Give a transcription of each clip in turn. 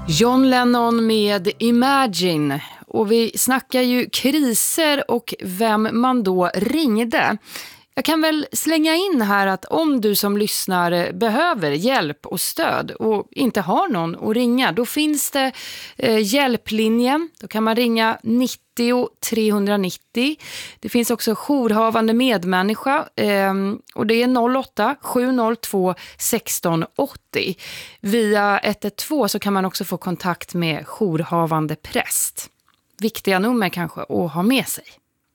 John Lennon med Imagine, och vi snackar ju kriser och vem man då ringde. Jag kan väl slänga in här att om du som lyssnar behöver hjälp och stöd och inte har någon att ringa, då finns det hjälplinjen. Då kan man ringa 90 390. Det finns också jourhavande medmänniska och det är 08 702 1680. Via 112 så kan man också få kontakt med jourhavande präst. Viktiga nummer kanske att ha med sig.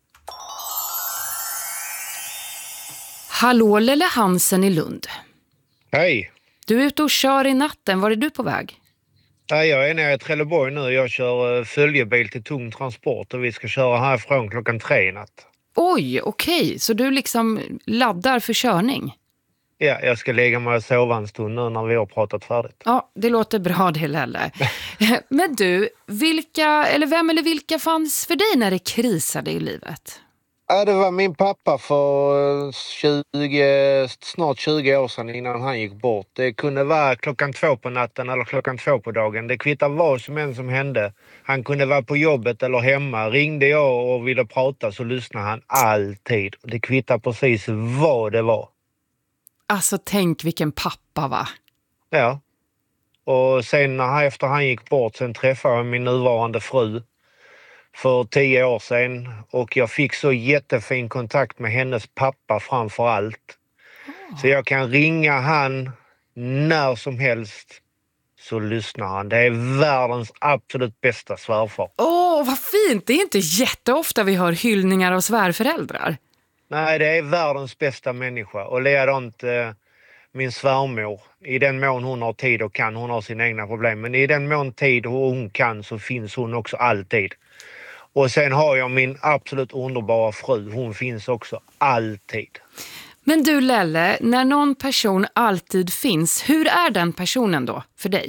Hallå, Lelle Hansen i Lund. Hej. Du är ute och kör i natten. Var är du på väg? Jag är nere i Trelleborg nu. Jag kör följebil till tung transport och vi ska köra härifrån 3:00 i natt. Oj, okej. Så du liksom laddar för körning? Ja, jag ska lägga mig och sova en stund nu när vi har pratat färdigt. Ja, det låter bra det, Lelle. Men du, vem eller vilka fanns för dig när det krisade i livet? Ja, det var min pappa för snart 20 år sedan innan han gick bort. Det kunde vara 2:00 på natten eller 2:00 på dagen. Det kvittar vad som hände. Han kunde vara på jobbet eller hemma. Ringde jag och ville prata så lyssnade han alltid. Det kvittar precis vad det var. Alltså, tänk vilken pappa, va? Ja. Och sen efter han gick bort, sen träffade jag min nuvarande fru för 10 år sedan. Och jag fick så jättefin kontakt med hennes pappa framför allt. Så jag kan ringa han när som helst så lyssnar han. Det är världens absolut bästa svärfar. Vad fint! Det är inte jätteofta vi hör hyllningar av svärföräldrar. Nej, det är världens bästa människa. Och likadant min svärmor. I den mån hon har tid och kan, hon har sina egna problem. Men i den mån tid hon kan så finns hon också alltid. Och sen har jag min absolut underbara fru. Hon finns också alltid. Men du, Lelle, när någon person alltid finns, hur är den personen då för dig?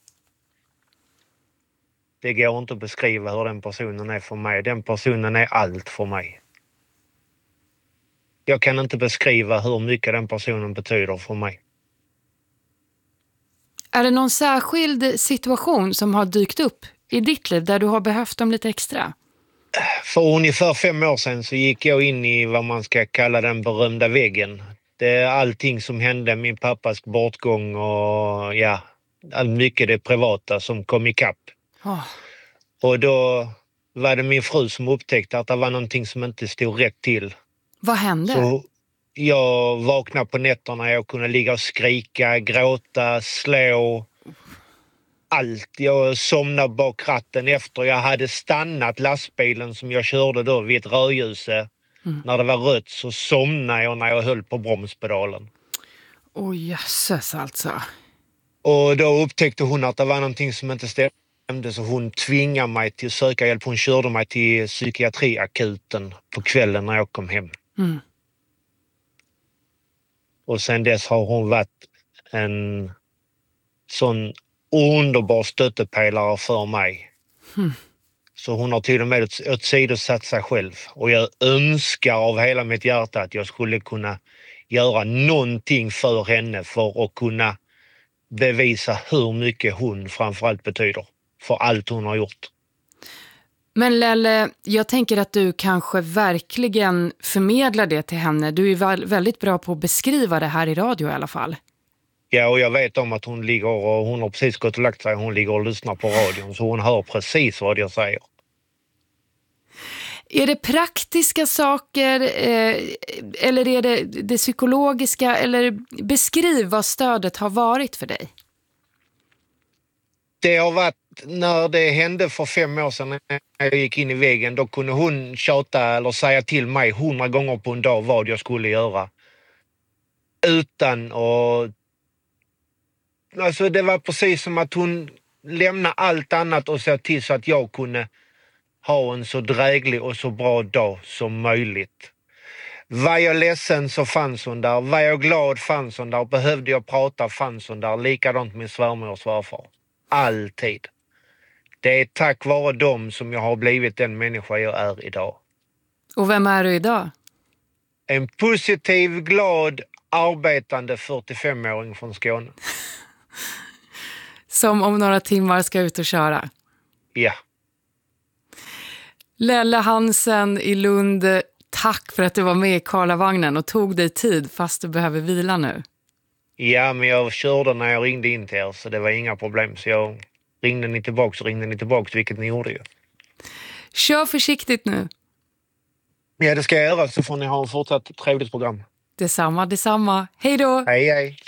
Det går inte att beskriva hur den personen är för mig. Den personen är allt för mig. Jag kan inte beskriva hur mycket den personen betyder för mig. Är det någon särskild situation som har dykt upp i ditt liv där du har behövt dem lite extra? För ungefär 5 år sedan så gick jag in i vad man ska kalla den berömda väggen. Det är allting som hände, min pappas bortgång och mycket det privata som kom ikapp. Och då var det min fru som upptäckte att det var någonting som inte stod rätt till. Vad hände? Så jag vaknade på nätterna, jag kunde ligga och skrika, gråta, slå. Allt. Jag somnade bak ratten efter jag hade stannat lastbilen som jag körde då vid ett rödljuse. När det var rött så somnade jag när jag höll på bromspedalen. Jösses alltså. Och då upptäckte hon att det var någonting som inte stämde så hon tvingade mig till att söka hjälp. Hon körde mig till psykiatriakuten på kvällen när jag kom hem. Och sen dess har hon varit en sån underbar stöttepelare för mig. Så hon har till och med åsidosatt sig själv. Och jag önskar av hela mitt hjärta att jag skulle kunna göra någonting för henne för att kunna bevisa hur mycket hon framförallt betyder för allt hon har gjort. Men Lelle, jag tänker att du kanske verkligen förmedlar det till henne. Du är väldigt bra på att beskriva det här i radio i alla fall. Ja, och jag vet om att hon har precis gått och lagt sig. Hon ligger och lyssnar på radion så hon hör precis vad jag säger. Är det praktiska saker eller är det psykologiska? Eller beskriv vad stödet har varit för dig. Det har varit när det hände för 5 år sedan när jag gick in i väggen. Då kunde hon tjata eller säga till mig 100 gånger på en dag vad jag skulle göra. Utan att... Alltså det var precis som att hon lämnade allt annat och såg till så att jag kunde ha en så dräglig och så bra dag som möjligt. Var jag ledsen så fanns hon där. Var jag glad fanns hon där. Behövde jag prata fanns hon där. Likadant min svärmor och svärfar. Alltid. Det är tack vare dem som jag har blivit den människa jag är idag. Och vem är du idag? En positiv, glad, arbetande 45-åring från Skåne. som om några timmar ska ut och köra. Ja. Lelle Hansen i Lund, tack för att du var med i Karlavagnen och tog dig tid fast du behöver vila nu. Ja, men jag körde när jag ringde in till er så det var inga problem. Så jag ringde ni tillbaks, vilket ni gjorde ju. Kör försiktigt nu. Ja, det ska jag göra så får ni ha en fortsatt trevligt program. Detsamma. Hej då! Hej, hej!